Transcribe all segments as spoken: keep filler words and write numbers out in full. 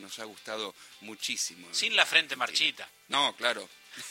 nos ha gustado muchísimo. Sin la frente marchita. No, claro.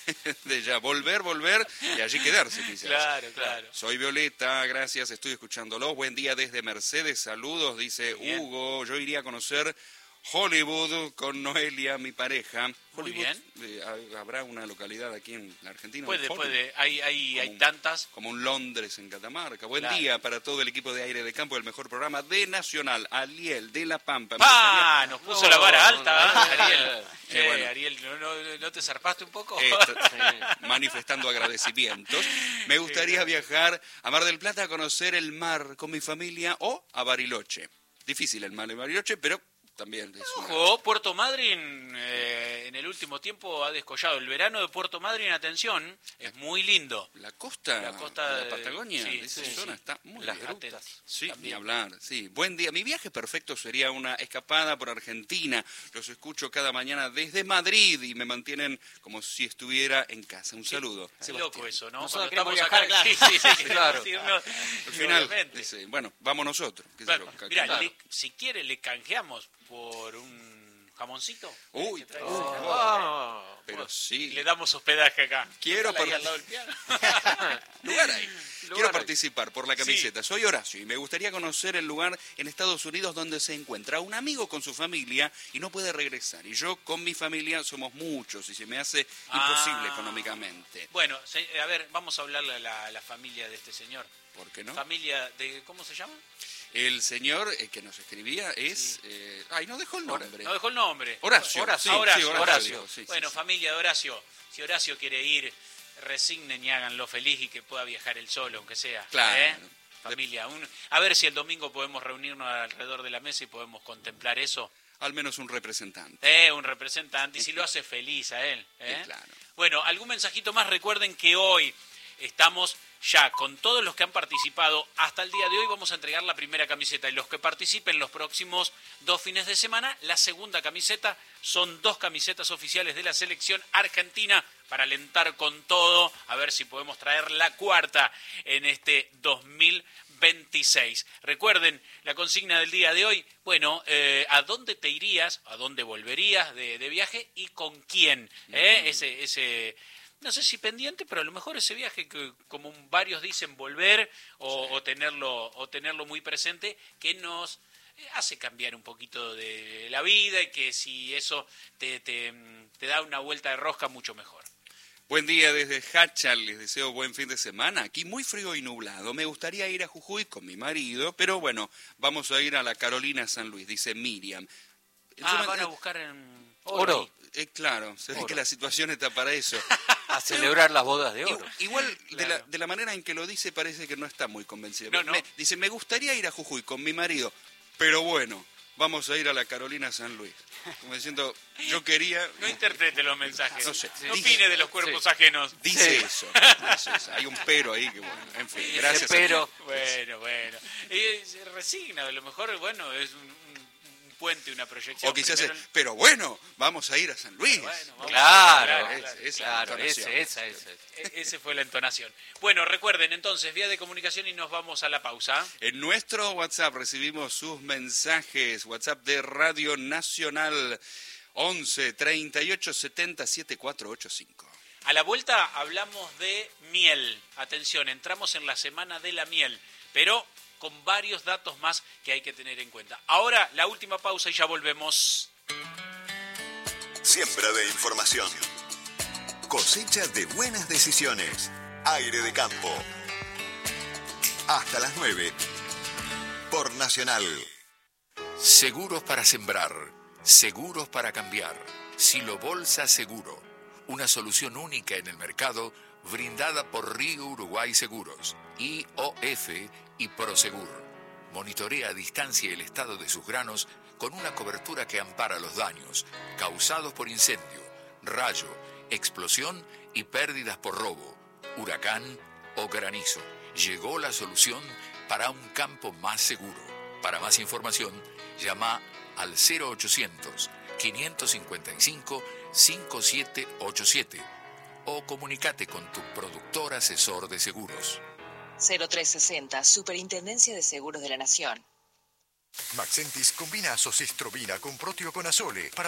De ya volver, volver y allí quedarse quizás. Claro, claro. Soy Violeta, gracias, estoy escuchándolo. Buen día desde Mercedes, saludos, dice Hugo. Yo iría a conocer Hollywood con Noelia, mi pareja. Muy Hollywood, bien. Eh, ¿habrá una localidad aquí en la Argentina? Puede, Hollywood? puede. Hay, hay, Como hay un- tantas. Como un Londres en Catamarca. Buen Claro. día para todo el equipo de Aire de Campo, el mejor programa de Nacional. Aliel de La Pampa. Me ¡Ah! Nos puso No, la vara no, alta, no, ¿eh, no, Ariel? no. Che, Eh, bueno. Ariel, ¿no, no, ¿no te zarpaste un poco? gustaría, eh, t- manifestando agradecimientos. Me gustaría viajar a Mar del Plata a conocer el mar con mi familia o a Bariloche. Difícil el mar de Bariloche, pero también es una... Ojo, Puerto Madryn eh, en el último tiempo ha descollado. El verano de Puerto Madryn, atención, es muy lindo. La costa, La costa de de- la Patagonia, sí, de esa sí, zona, sí. está muy Las bien. grutas. Sí, ni también. hablar, sí. Buen día. Mi viaje perfecto sería una escapada por Argentina. Los escucho cada mañana desde Madrid y me mantienen como si estuviera en casa. Un saludo. Qué Sebastián. loco eso, ¿no? Nosotros Cuando queremos estamos acá, viajar, sí, sí, sí, claro. queremos irnos, Al final, obviamente. dice, bueno, vamos nosotros. qué sé Claro, yo, ca- mira, claro. le- si quiere le canjeamos por un jamoncito. Uy, Trae por ese favor. Ah, Pero Y sí. le damos hospedaje acá. Quiero Déjala ahí por- al lado del piano. Lugar ahí. Lugar Quiero ahí. participar por la camiseta. Soy Horacio y me gustaría conocer el lugar en Estados Unidos donde se encuentra un amigo con su familia y no puede regresar. Y yo con mi familia somos muchos y se me hace imposible Ah. económicamente. Bueno, se- a ver, vamos a hablarle a la, a la familia de este señor. ¿Por qué no? Familia de, ¿cómo se llama? El señor eh, que nos escribía es... eh, ay, no dejó el nombre. No dejó el nombre. Horacio. Horacio. Sí, Ah, Horacio. sí, Horacio, Horacio. digo, sí, sí, bueno, sí. familia de Horacio, si Horacio quiere ir, resignen y háganlo feliz y que pueda viajar él solo, aunque sea. Claro. ¿eh? Familia, un- a ver si el domingo podemos reunirnos alrededor de la mesa y podemos contemplar eso. Al menos un representante. Eh, un representante, y si lo hace feliz a él. ¿eh? Sí, claro. Bueno, algún mensajito más. Recuerden que hoy estamos ya con todos los que han participado. Hasta el día de hoy vamos a entregar la primera camiseta. Y los que participen los próximos dos fines de semana, la segunda camiseta. Son dos camisetas oficiales de la selección argentina para alentar con todo. A ver si podemos traer la cuarta en este dos mil veintiséis. Recuerden la consigna del día de hoy. Bueno, eh, ¿a dónde te irías? ¿A dónde volverías de, de viaje? ¿Y con quién? ¿Eh? Ese, ese, no sé si pendiente, pero a lo mejor ese viaje que, como varios dicen, volver o, o tenerlo, o tenerlo muy presente, que nos hace cambiar un poquito de la vida y que si eso te, te, te da una vuelta de rosca, mucho mejor. Buen día desde Hacha, les deseo buen fin de semana. Aquí muy frío y nublado. Me gustaría ir a Jujuy con mi marido, pero bueno, vamos a ir a la Carolina San Luis, dice Miriam. Ah, Yo me- van a buscar en Oro. Eh, claro, se ve Oro. que la situación está para eso. a celebrar las bodas de oro. Igual, de, la, Claro. de la manera en que lo dice, parece que no está muy convencido. No, no. Me- dice, me gustaría ir a Jujuy con mi marido, pero bueno, vamos a ir a la Carolina San Luis. Como diciendo, yo quería... No interprete los mensajes. No sé. No Dice- opine de los cuerpos sí. ajenos. Dice Sí. eso, dice eso. Hay un pero ahí que bueno, en fin, gracias. a pero- ti. Bueno, bueno. Y se resigna, a lo mejor, bueno, es un, un- un puente, una proyección. O quizás Primero- es, pero bueno, vamos a ir a San Luis. Bueno, vamos Claro, a- claro, claro, esa- Claro, entonación. ese, esa, esa. E- Ese fue la entonación. Bueno, recuerden entonces, vía de comunicación y nos vamos a la pausa. En nuestro WhatsApp recibimos sus mensajes. WhatsApp de Radio Nacional once treinta y ocho setenta setenta y cuatro ochenta y cinco. A la vuelta hablamos de miel. Atención, entramos en la semana de la miel, pero con varios datos más que hay que tener en cuenta. Ahora, la última pausa y ya volvemos. Siembra de información. Cosecha de buenas decisiones. Aire de campo. Hasta las nueve. Por Nacional. Seguros para sembrar, seguros para cambiar. Silo Bolsa Seguro, una solución única en el mercado brindada por Río Uruguay Seguros, I O F y Prosegur. Monitorea a distancia el estado de sus granos con una cobertura que ampara los daños causados por incendio, rayo, explosión y pérdidas por robo, huracán o granizo. Llegó la solución para un campo más seguro. Para más información, llama al cero ochocientos, quinientos cincuenta y cinco, cincuenta y siete ochenta y siete o comunícate con tu productor asesor de seguros. cero tres sesenta, Superintendencia de Seguros de la Nación. Maxentis combina azoxestrobina con proteoconazole para